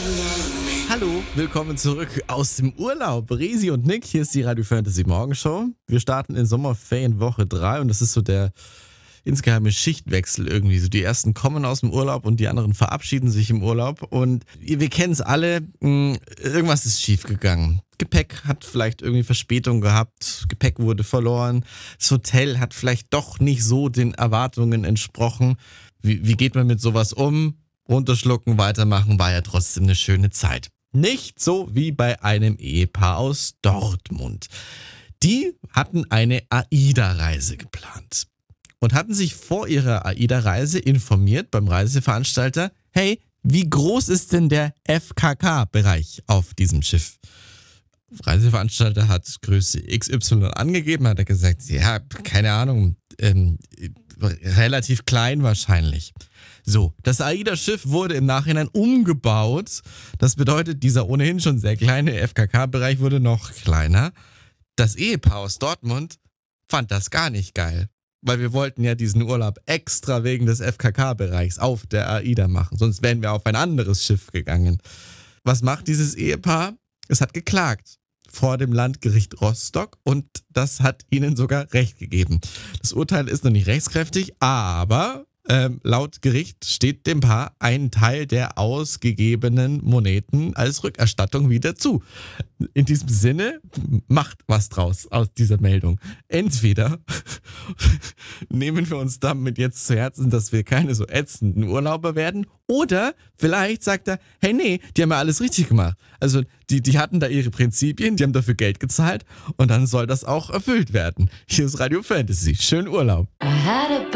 Hallo, willkommen zurück aus dem Urlaub. Resi und Nick, hier ist die Radio Fantasy Morgenshow. Wir starten in Sommerferien Woche 3 und das ist so der insgeheime Schichtwechsel irgendwie. So die ersten kommen aus dem Urlaub und die anderen verabschieden sich im Urlaub. Und wir kennen es alle, irgendwas ist schiefgegangen. Gepäck hat vielleicht irgendwie Verspätung gehabt, Gepäck wurde verloren, das Hotel hat vielleicht doch nicht so den Erwartungen entsprochen. Wie geht man mit sowas um? Runterschlucken, weitermachen, war ja trotzdem eine schöne Zeit. Nicht so wie bei einem Ehepaar aus Dortmund. Die hatten eine AIDA-Reise geplant und hatten sich vor ihrer AIDA-Reise informiert beim Reiseveranstalter, hey, wie groß ist denn der FKK-Bereich auf diesem Schiff? Reiseveranstalter hat Größe XY angegeben, hat er gesagt, ja, keine Ahnung, relativ klein wahrscheinlich. So, das AIDA-Schiff wurde im Nachhinein umgebaut. Das bedeutet, dieser ohnehin schon sehr kleine FKK-Bereich wurde noch kleiner. Das Ehepaar aus Dortmund fand das gar nicht geil, weil wir wollten ja diesen Urlaub extra wegen des FKK-Bereichs auf der AIDA machen. Sonst wären wir auf ein anderes Schiff gegangen. Was macht dieses Ehepaar? Es hat geklagt vor dem Landgericht Rostock und das hat ihnen sogar Recht gegeben. Das Urteil ist noch nicht rechtskräftig, aber laut Gericht steht dem Paar ein Teil der ausgegebenen Moneten als Rückerstattung wieder zu. In diesem Sinne, macht was draus aus dieser Meldung. Entweder nehmen wir uns damit jetzt zu Herzen, dass wir keine so ätzenden Urlauber werden, oder vielleicht sagt er, hey nee, die haben ja alles richtig gemacht. Also die hatten da ihre Prinzipien, die haben dafür Geld gezahlt und dann soll das auch erfüllt werden. Hier ist Radio Fantasy. Schönen Urlaub.